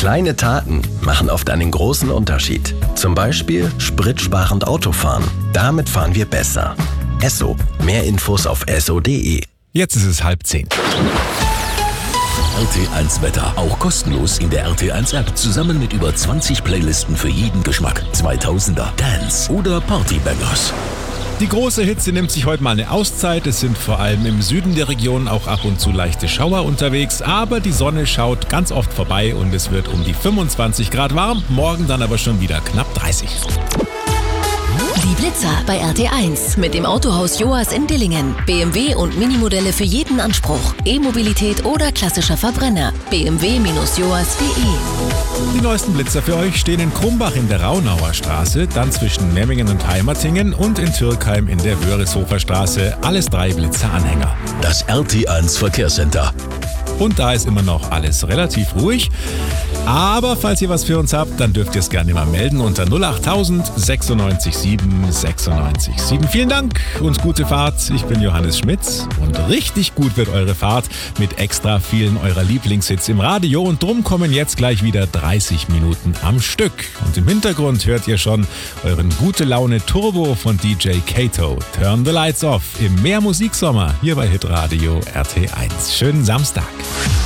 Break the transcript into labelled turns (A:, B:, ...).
A: Kleine Taten machen oft einen großen Unterschied. Zum Beispiel spritsparend Autofahren. Damit fahren wir besser. Esso. Mehr Infos auf esso.de.
B: Jetzt ist es 9:30.
C: RT1 Wetter. Auch kostenlos in der RT1 App. Zusammen mit über 20 Playlisten für jeden Geschmack. 2000er, Dance oder Partybangers.
B: Die große Hitze nimmt sich heute mal eine Auszeit. Es sind vor allem im Süden der Region auch ab und zu leichte Schauer unterwegs. Aber die Sonne schaut ganz oft vorbei und es wird um die 25 Grad warm. Morgen dann aber schon wieder knapp 30.
D: Die Blitzer bei RT1 mit dem Autohaus Joas in Dillingen. BMW und Minimodelle für jeden Anspruch. E-Mobilität oder klassischer Verbrenner. bmw-joas.de.
B: Die neuesten Blitzer für euch stehen in Krumbach in der Raunauer Straße, dann zwischen Memmingen und Heimertingen und in Türkheim in der Wörishofer Straße. Alles 3 Blitzer-Anhänger.
C: Das RT1 Verkehrscenter.
B: Und da ist immer noch alles relativ ruhig. Aber falls ihr was für uns habt, dann dürft ihr es gerne mal melden unter 08000 96 7 96 7. Vielen Dank und gute Fahrt. Ich bin Johannes Schmitz und richtig gut wird eure Fahrt mit extra vielen eurer Lieblingshits im Radio. Und drum kommen jetzt gleich wieder 30 Minuten am Stück. Und im Hintergrund hört ihr schon euren Gute-Laune-Turbo von DJ Kato. Turn the Lights Off im Mehr-Musiksommer hier bei Hitradio RT1. Schönen Samstag.